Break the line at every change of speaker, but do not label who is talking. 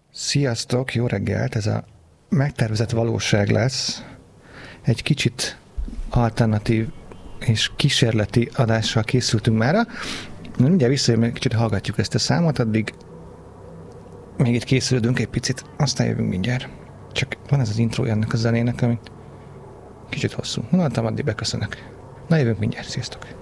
Sziasztok, jó reggelt! Ez a megtervezett valóság lesz. Egy kicsit alternatív és kísérleti adással készültünk mára. Mindjárt visszajövünk, kicsit hallgatjuk ezt a számot, addig még itt készülődünk egy picit, aztán jövünk mindjárt. Csak van ez az intro ennek a zenének, ami kicsit hosszú. Mondtam, addig beköszönök. Na, jövünk mindjárt, sziasztok!